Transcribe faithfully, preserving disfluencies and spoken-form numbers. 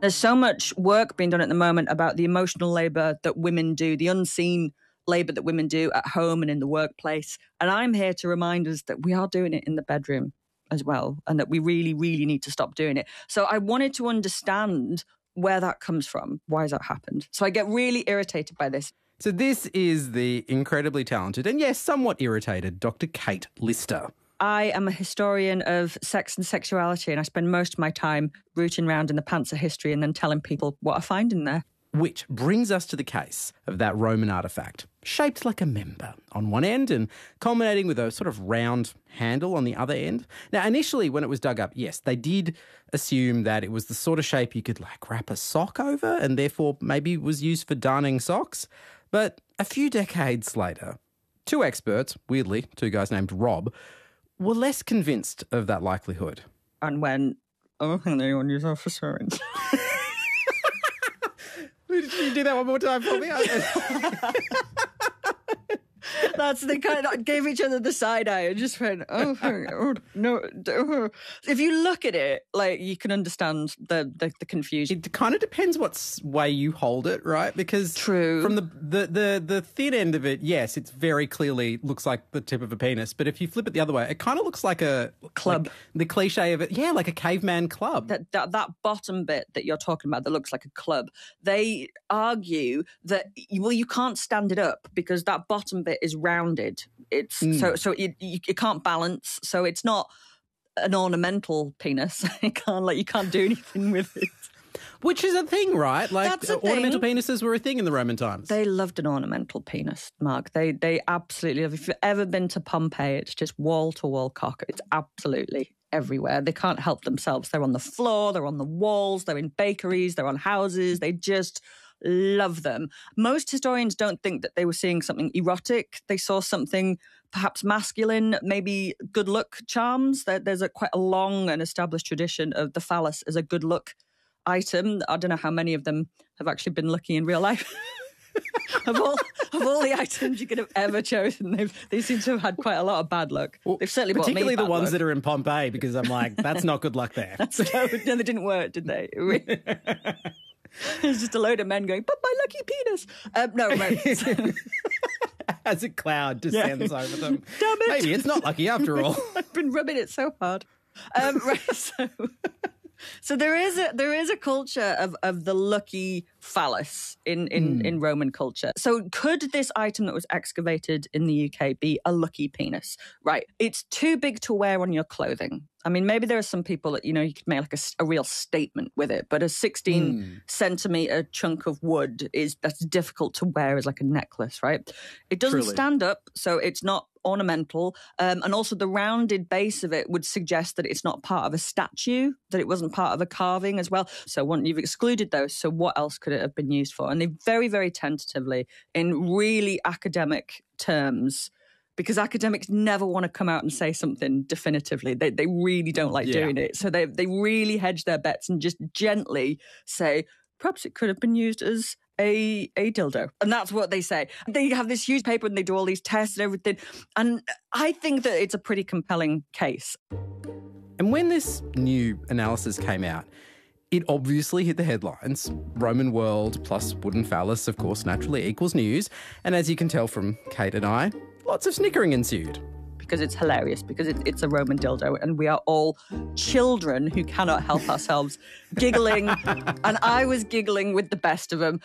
There's so much work being done at the moment about the emotional labour that women do, the unseen labour that women do at home and in the workplace. And I'm here to remind us that we are doing it in the bedroom as well, and that we really, really need to stop doing it. So I wanted to understand where that comes from. Why has that happened? So I get really irritated by this. So this is the incredibly talented and, yes, somewhat irritated Doctor Kate Lister. I am a historian of sex and sexuality, and I spend most of my time rooting around in the pants of history and then telling people what I find in there. Which brings us to the case of that Roman artefact, shaped like a member on one end and culminating with a sort of round handle on the other end. Now, initially, when it was dug up, yes, they did assume that it was the sort of shape you could, like, wrap a sock over and therefore maybe was used for darning socks. But a few decades later, two experts, weirdly, two guys named Rob, were less convinced of that likelihood. And when, I don't think anyone used that for syringe. Did you do that one more time for me? That's the kind of gave each other the side eye and just went, oh, oh no. Oh. If you look at it, like, you can understand the, the, the confusion. It kind of depends what way you hold it, right? Because True. From the, the, the, the thin end of it, yes, it's very clearly looks like the tip of a penis. But if you flip it the other way, it kind of looks like a club. Like the cliche of it, yeah, like a caveman club. That, that that bottom bit that you're talking about that looks like a club, they argue that, well, you can't stand it up because that bottom bit is rounded. It's mm. so so it, you, you can't balance. So it's not an ornamental penis. You can't like you can't do anything with it. Which is a thing, right? Like That's a ornamental thing. penises were a thing in the Roman times. They loved an ornamental penis, Mark. They they absolutely love. If you've ever been to Pompeii, it's just wall to wall cock. It's absolutely everywhere. They can't help themselves. They're on the floor. They're on the walls. They're in bakeries. They're on houses. They just love them. Most historians don't think that they were seeing something erotic. They saw something perhaps masculine, maybe good look charms. There, there's a quite a long and established tradition of the phallus as a good look item. I don't know how many of them have actually been lucky in real life. of all of all the items you could have ever chosen, they've, they seem to have had quite a lot of bad luck. Well, they've certainly brought me particularly the bad ones luck. that are in Pompeii, because I'm like, that's not good luck there. That's, no, no, they didn't work, did they? There's just a load of men going, but my lucky penis. Um, no, right. As a cloud descends yeah. over them. Damn it. Maybe it's not lucky after all. I've been rubbing it so hard. Um, right, so... So there is a there is a culture of, of the lucky phallus in, in, mm. in Roman culture. So could this item that was excavated in the U K be a lucky penis? Right. It's too big to wear on your clothing. I mean, maybe there are some people that, you know, you could make like a, a real statement with it, but a sixteen mm. centimetre chunk of wood is that's difficult to wear as like a necklace, right? It doesn't Truly. stand up, so it's not ornamental, um, and also the rounded base of it would suggest that it's not part of a statue, that it wasn't part of a carving as well. So one, you've excluded those, so what else could it have been used for? And they very, very tentatively, in really academic terms, because academics never want to come out and say something definitively. They they really don't like yeah. doing it. So they they really hedge their bets and just gently say, perhaps it could have been used as a a dildo. And that's what they say. They have this huge paper and they do all these tests and everything. And I think that it's a pretty compelling case. And when this new analysis came out, it obviously hit the headlines. Roman world plus wooden phallus, of course, naturally equals news. And as you can tell from Kate and I, lots of snickering ensued. Because it's hilarious, because it, it's a Roman dildo and we are all children who cannot help ourselves giggling. And I was giggling with the best of them.